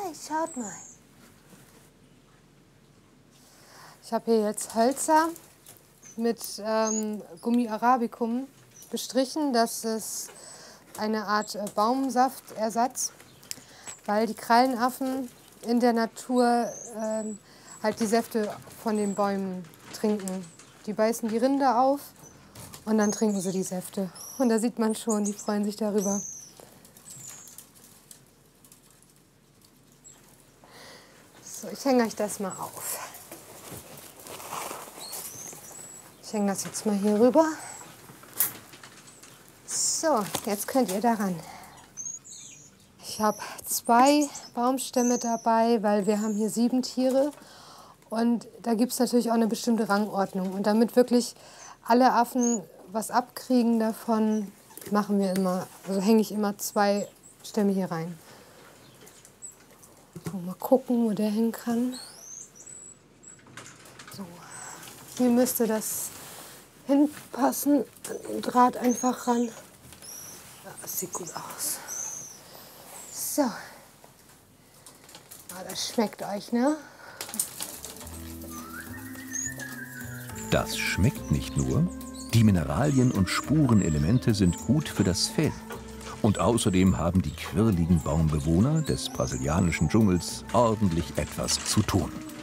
Hey, schaut mal. Ich habe hier jetzt Hölzer mit Gummi Arabicum bestrichen. Das ist eine Art Baumsaftersatz, weil die Krallenaffen in der Natur halt die Säfte von den Bäumen trinken. Die beißen die Rinde auf und dann trinken sie die Säfte. Und da sieht man schon, die freuen sich darüber. So, ich hänge euch das mal auf. Ich hänge das jetzt mal hier rüber. So, jetzt könnt ihr daran. Ich habe 2 Baumstämme dabei, weil wir haben hier 7 Tiere. Und da gibt es natürlich auch eine bestimmte Rangordnung. Und damit wirklich alle Affen was abkriegen davon, machen wir immer, also hänge ich immer 2 Stämme hier rein. So, mal gucken, wo der hin kann. So, hier müsste das hinpassen, an den Draht einfach ran. Ja, das sieht gut aus. So. Ah, das schmeckt euch, ne? Das schmeckt nicht nur, die Mineralien und Spurenelemente sind gut für das Fell. Und außerdem haben die quirligen Baumbewohner des brasilianischen Dschungels ordentlich etwas zu tun.